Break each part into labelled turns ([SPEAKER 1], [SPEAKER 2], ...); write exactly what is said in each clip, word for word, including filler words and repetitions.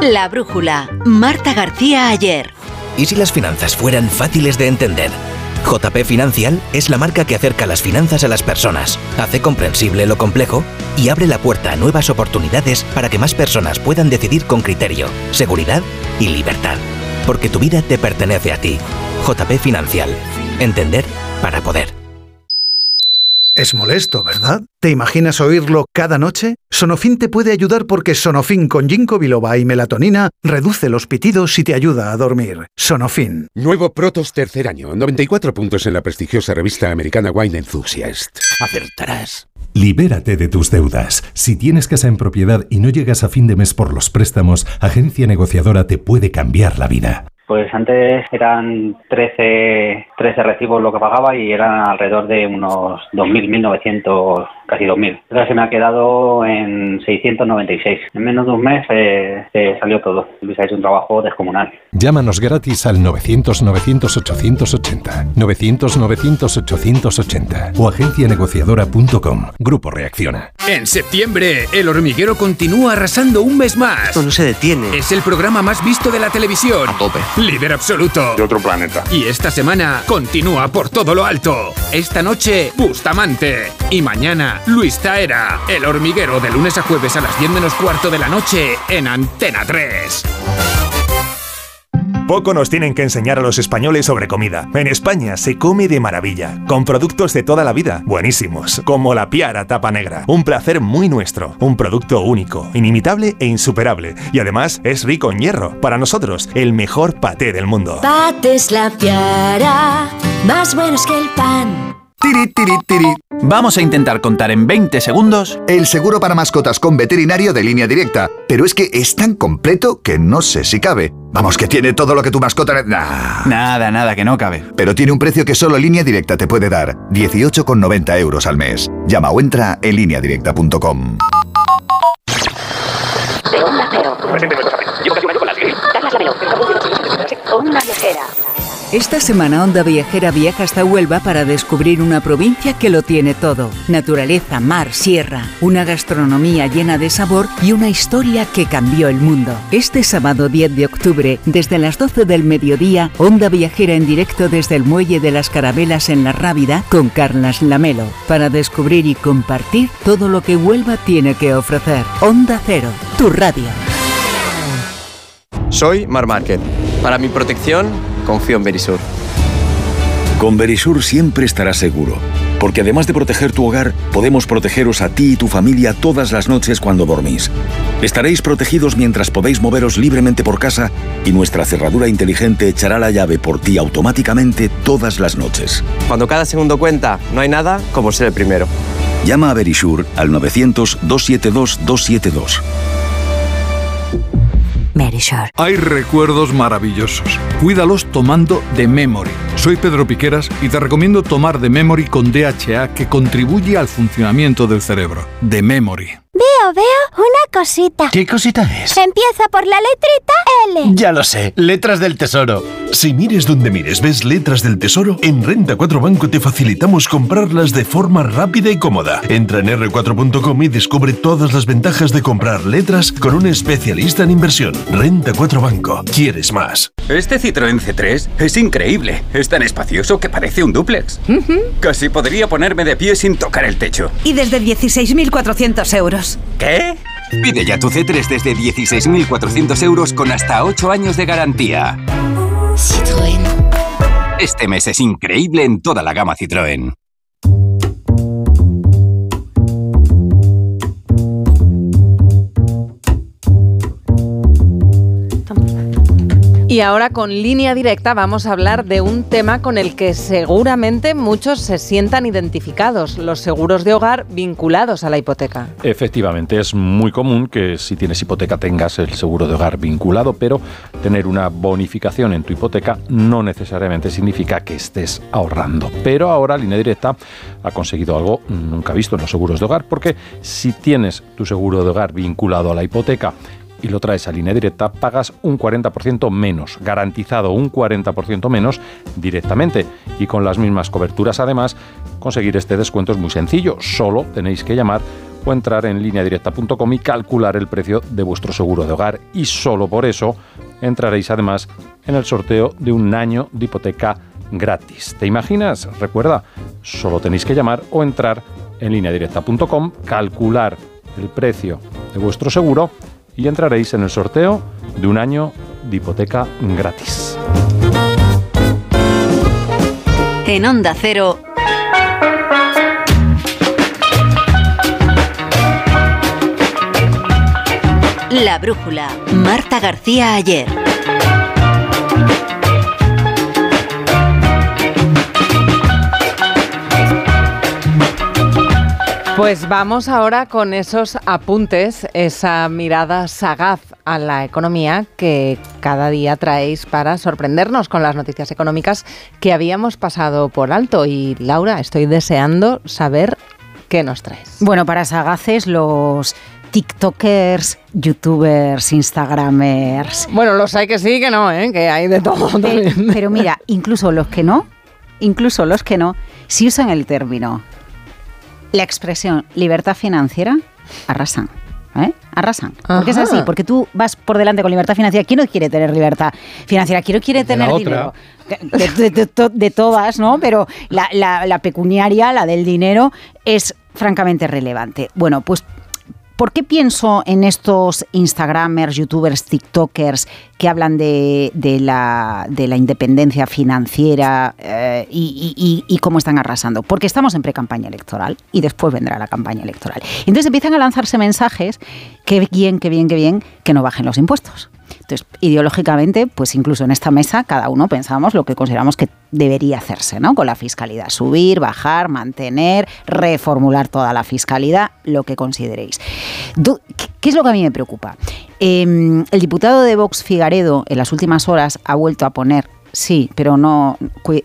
[SPEAKER 1] La Brújula, Marta García Ayer.
[SPEAKER 2] ¿Y si las finanzas fueran fáciles de entender? J P Financial es la marca que acerca las finanzas a las personas, hace comprensible lo complejo y abre la puerta a nuevas oportunidades para que más personas puedan decidir con criterio, seguridad y libertad. Porque tu vida te pertenece a ti. J P Financial. Entender para poder.
[SPEAKER 3] Es molesto, ¿verdad? ¿Te imaginas oírlo cada noche? Sonofin te puede ayudar porque Sonofin con ginkgo biloba y melatonina reduce los pitidos y te ayuda a dormir. Sonofin.
[SPEAKER 4] Nuevo Protos tercer año, noventa y cuatro puntos en la prestigiosa revista americana Wine Enthusiast. Acertarás.
[SPEAKER 5] Libérate de tus deudas. Si tienes casa en propiedad y no llegas a fin de mes por los préstamos, Agencia Negociadora te puede cambiar la vida.
[SPEAKER 6] Pues antes eran trece, trece recibos lo que pagaba y eran alrededor de unos dos mil, mil novecientos, casi dos mil. Ahora se me ha quedado en seiscientos noventa y seis. En menos de un mes eh, se salió todo. Luis ha hecho un trabajo descomunal.
[SPEAKER 5] Llámanos gratis al novecientos, novecientos, ochocientos ochenta, novecientos, novecientos, ochocientos ochenta o agencia negociadora punto com. Grupo Reacciona.
[SPEAKER 7] En septiembre, El Hormiguero continúa arrasando un mes más.
[SPEAKER 8] No se detiene.
[SPEAKER 7] Es el programa más visto de la televisión.
[SPEAKER 8] A tope.
[SPEAKER 7] Líder absoluto.
[SPEAKER 4] De otro planeta.
[SPEAKER 7] Y esta semana continúa por todo lo alto. Esta noche, Bustamante. Y mañana, Luis Taera. El Hormiguero, de lunes a jueves a las diez menos cuarto de la noche en Antena tres.
[SPEAKER 9] Poco nos tienen que enseñar a los españoles sobre comida. En España se come de maravilla, con productos de toda la vida, buenísimos, como la Piara Tapa Negra. Un placer muy nuestro, un producto único, inimitable e insuperable. Y además es rico en hierro. Para nosotros, el mejor paté del mundo.
[SPEAKER 10] Patés La Piara, más buenos que el pan.
[SPEAKER 11] Tiri, tiri, tiri. Vamos a intentar contar en veinte segundos
[SPEAKER 12] el seguro para mascotas con veterinario de Línea Directa. Pero es que es tan completo que no sé si cabe. Vamos, que tiene todo lo que tu mascota... Nah.
[SPEAKER 11] Nada, nada, que no cabe.
[SPEAKER 12] Pero tiene un precio que solo Línea Directa te puede dar. dieciocho con noventa euros al mes. Llama o entra en línea directa punto com.
[SPEAKER 13] De Onda Cero. Llevo casi un año con la Siri. Carlas Lamelo. Onda Viajera.
[SPEAKER 14] Esta semana Onda Viajera viaja hasta Huelva para descubrir una provincia que lo tiene todo. Naturaleza, mar, sierra, una gastronomía llena de sabor y una historia que cambió el mundo. Este sábado diez de octubre, desde las doce del mediodía, Onda Viajera en directo desde el Muelle de las Carabelas en La Rábida con Carlas Lamelo, para descubrir y compartir todo lo que Huelva tiene que ofrecer. Onda Cero, tu radio.
[SPEAKER 15] Soy Mar Márquez. Para mi protección, confío en Verisur.
[SPEAKER 16] Con Verisur siempre estarás seguro, porque además de proteger tu hogar, podemos protegeros a ti y tu familia todas las noches cuando dormís. Estaréis protegidos mientras podéis moveros libremente por casa y nuestra cerradura inteligente echará la llave por ti automáticamente todas las noches.
[SPEAKER 15] Cuando cada segundo cuenta, no hay nada como ser el primero.
[SPEAKER 16] Llama a Verisur al novecientos, doscientos setenta y dos, doscientos setenta y dos.
[SPEAKER 17] Verisur. Hay recuerdos maravillosos. Cuídalos tomando The Memory. Soy Pedro Piqueras y te recomiendo tomar The Memory con D H A, que contribuye al funcionamiento del cerebro. The Memory.
[SPEAKER 18] Veo, veo una cosita.
[SPEAKER 19] ¿Qué cosita es?
[SPEAKER 18] Empieza por la letrita L.
[SPEAKER 19] Ya lo sé, letras del tesoro.
[SPEAKER 20] Si mires donde mires, ves letras del tesoro, en Renta cuatro Banco te facilitamos comprarlas de forma rápida y cómoda. Entra en erre cuatro punto com y descubre todas las ventajas de comprar letras con un especialista en inversión. Renta cuatro Banco. ¿Quieres más?
[SPEAKER 21] Este Citroën C tres es increíble. Es tan espacioso que parece un dúplex. Uh-huh. Casi podría ponerme de pie sin tocar el techo.
[SPEAKER 22] Y desde dieciséis mil cuatrocientos euros.
[SPEAKER 21] ¿Qué?
[SPEAKER 23] Pide ya tu C tres desde dieciséis mil cuatrocientos euros con hasta ocho años de garantía.
[SPEAKER 18] Citroën.
[SPEAKER 23] Este mes es increíble en toda la gama Citroën.
[SPEAKER 24] Y ahora con Línea Directa vamos a hablar de un tema con el que seguramente muchos se sientan identificados, los seguros de hogar vinculados a la hipoteca.
[SPEAKER 25] Efectivamente, es muy común que si tienes hipoteca tengas el seguro de hogar vinculado, pero tener una bonificación en tu hipoteca no necesariamente significa que estés ahorrando. Pero ahora Línea Directa ha conseguido algo nunca visto en los seguros de hogar, porque si tienes tu seguro de hogar vinculado a la hipoteca y lo traes a Línea Directa, pagas un cuarenta por ciento menos, garantizado un cuarenta por ciento menos directamente. Y con las mismas coberturas, además, conseguir este descuento es muy sencillo. Solo tenéis que llamar o entrar en línea directa punto com y calcular el precio de vuestro seguro de hogar. Y solo por eso entraréis además en el sorteo de un año de hipoteca gratis. ¿Te imaginas? Recuerda, solo tenéis que llamar o entrar en línea directa punto com, calcular el precio de vuestro seguro y entraréis en el sorteo de un año de hipoteca gratis.
[SPEAKER 14] En Onda Cero, La Brújula, Marta García Ayer.
[SPEAKER 24] Pues vamos ahora con esos apuntes, esa mirada sagaz a la economía que cada día traéis para sorprendernos con las noticias económicas que habíamos pasado por alto. Y Laura, estoy deseando saber qué nos traes.
[SPEAKER 1] Bueno, para sagaces los tiktokers, youtubers, instagramers.
[SPEAKER 24] Bueno, los hay que sí, que no, ¿eh? Que hay de todo también.
[SPEAKER 1] Pero, pero mira, incluso los que no, incluso los que no, si usan el término, la expresión libertad financiera, arrasan. ¿Eh? Arrasan. Porque Ajá. es así, porque tú vas por delante con libertad financiera. ¿Quién no quiere tener libertad financiera? ¿Quién no quiere tener dinero? De, de, de, de, de todas, ¿no? Pero la, la, la pecuniaria, la del dinero, es francamente relevante. Bueno, pues ¿por qué pienso en estos instagramers, youtubers, tiktokers que hablan de, de, la, de la independencia financiera eh, y, y, y cómo están arrasando? Porque estamos en pre-campaña electoral y después vendrá la campaña electoral. Entonces empiezan a lanzarse mensajes que bien, que bien, que bien, que no bajen los impuestos. Entonces, ideológicamente, pues incluso en esta mesa cada uno pensamos lo que consideramos que debería hacerse, ¿no? Con la fiscalidad, subir, bajar, mantener, reformular toda la fiscalidad, lo que consideréis. ¿Qué es lo que a mí me preocupa? Eh, el diputado de Vox, Figaredo, en las últimas horas ha vuelto a poner, sí, pero no... Cu-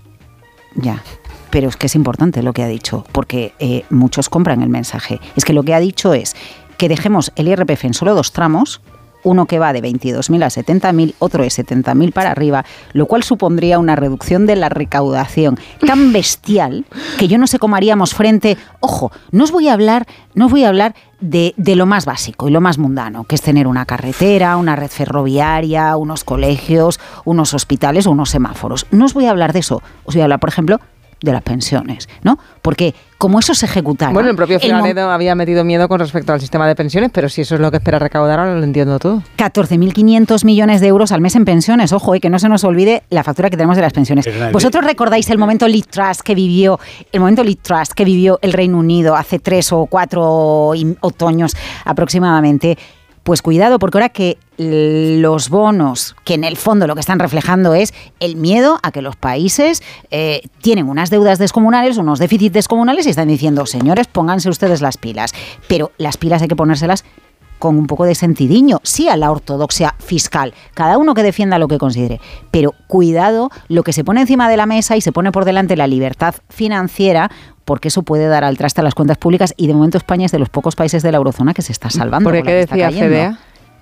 [SPEAKER 1] ya... Pero es que es importante lo que ha dicho, porque eh, muchos compran el mensaje. Es que lo que ha dicho es que dejemos el I R P F en solo dos tramos, uno que va de veintidós mil a setenta mil, otro de setenta mil para arriba, lo cual supondría una reducción de la recaudación tan bestial que yo no sé cómo haríamos frente. Ojo, no os voy a hablar, no os voy a hablar de, de lo más básico y lo más mundano, que es tener una carretera, una red ferroviaria, unos colegios, unos hospitales o unos semáforos. No os voy a hablar de eso. Os voy a hablar, por ejemplo, de las pensiones, ¿no? Porque como eso se ejecutara...
[SPEAKER 24] Bueno, el propio Figaredo el mo- había metido miedo con respecto al sistema de pensiones, pero si eso es lo que espera recaudar, ahora lo entiendo todo.
[SPEAKER 1] catorce mil quinientos millones de euros al mes en pensiones. Ojo, eh, que no se nos olvide la factura que tenemos de las pensiones. ¿Vosotros recordáis el momento Liz Truss que vivió, el momento Liz Truss que vivió el Reino Unido hace tres o cuatro otoños aproximadamente? Pues cuidado, porque ahora que los bonos, que en el fondo lo que están reflejando es el miedo a que los países eh, tienen unas deudas descomunales, unos déficits descomunales y están diciendo, señores, pónganse ustedes las pilas. Pero las pilas hay que ponérselas con un poco de sentidiño, sí a la ortodoxia fiscal, cada uno que defienda lo que considere, pero cuidado lo que se pone encima de la mesa y se pone por delante la libertad financiera, porque eso puede dar al traste a las cuentas públicas y de momento España es de los pocos países de la eurozona que se está salvando.
[SPEAKER 24] ¿Por qué decía Fedea?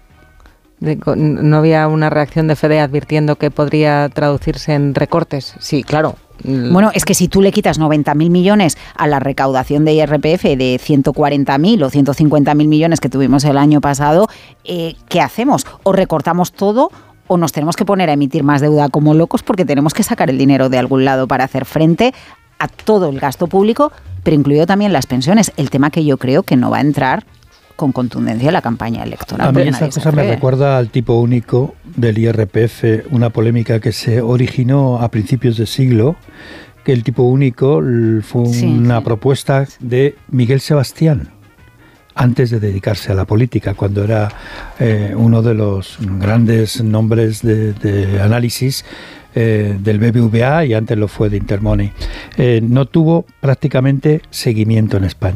[SPEAKER 24] De, ¿No había una reacción de Fedea advirtiendo que podría traducirse en recortes? Sí, claro.
[SPEAKER 1] Bueno, es que si tú le quitas noventa mil millones a la recaudación de I R P F de ciento cuarenta mil o ciento cincuenta mil millones que tuvimos el año pasado, eh, ¿qué hacemos? O recortamos todo o nos tenemos que poner a emitir más deuda como locos porque tenemos que sacar el dinero de algún lado para hacer frente a todo el gasto público, pero incluido también las pensiones. El tema que yo creo que no va a entrar con contundencia en la campaña electoral.
[SPEAKER 2] A mí esa cosa me recuerda al tipo único del I R P F, una polémica que se originó a principios de siglo, que el tipo único fue sí, una sí. propuesta de Miguel Sebastián, antes de dedicarse a la política, cuando era eh, uno de los grandes nombres de, de análisis eh, del B B V A y antes lo fue de Intermoney. Eh, no tuvo prácticamente seguimiento en España.